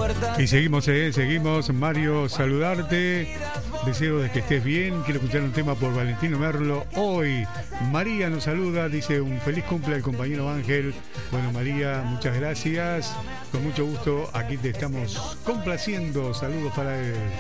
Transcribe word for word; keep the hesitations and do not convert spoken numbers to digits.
Y seguimos, eh, seguimos. Mario, saludarte. Deseo de que estés bien. Quiero escuchar un tema por Valentino Merlo hoy. María nos saluda, dice un feliz cumple al compañero Ángel. Bueno, María, muchas gracias. Con mucho gusto, aquí te estamos complaciendo. Saludos para él.